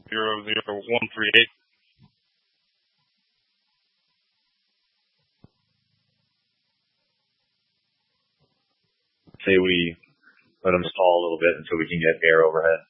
00138. Say we let them stall a little bit until we can get air overhead.